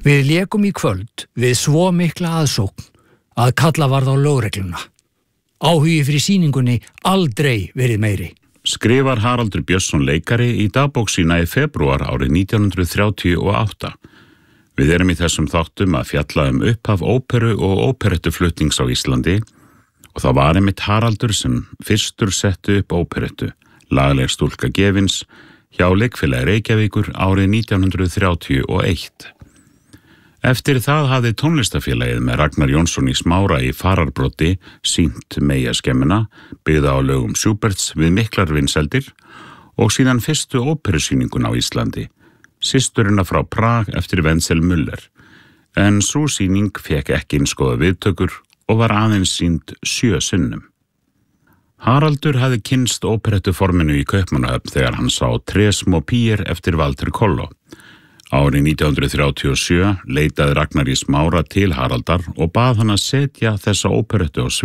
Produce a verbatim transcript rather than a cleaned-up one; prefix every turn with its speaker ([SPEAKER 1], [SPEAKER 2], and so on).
[SPEAKER 1] Við lékum í kvöld við svo mikla aðsókn að kalla varð á lögregluna. Áhugi fyrir sýningunni aldrei verið meiri.
[SPEAKER 2] Skrifar Haraldur Björnsson leikari í dagbók sína í febrúar árið nítján hundruð þrjátíu og átta. Við erum í þessum þáttum að fjalla um upphaf óperu og óperettuflutnings á Íslandi og það var einmitt Haraldur sem fyrstur settu upp óperettu, Lagleg stúlka gefins, hjá Leikfélagi Reykjavíkur árið nítján hundruð þrjátíu og eitt. Eftir það hafði tónlistafélagið með Ragnar Jónsson í Smára í fararbroddi sýnt Meyjaskemmuna, byggða á lögum Schuberts við miklar vinseldir og síðan fyrstu óperusýningun á Íslandi, Systurina frá Prag eftir Wenzel Müller, en sú sýning fékk ekki innskoða viðtökur og var aðeins sýnd sjö sinnum. Haraldur hafði kynnst óperettuforminu í Kaupmannahöfn þegar hann sá Tres Mopier eftir Walter Kollo. Árið nítján hundruð þrjátíu og sjö leitaði Ragnar í Smára til Haraldar og bað hann að setja þessa óperettu á svið.